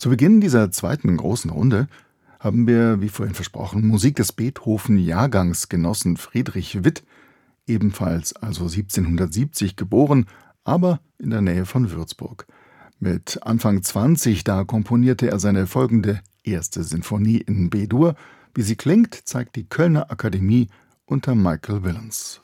Zu Beginn dieser zweiten großen Runde haben wir, wie vorhin versprochen, Musik des Beethoven-Jahrgangsgenossen Friedrich Witt, ebenfalls also 1770 geboren, aber in der Nähe von Würzburg. Mit Anfang 20, da komponierte er seine folgende erste Sinfonie in B-Dur. Wie sie klingt, zeigt die Kölner Akademie unter Michael Willens.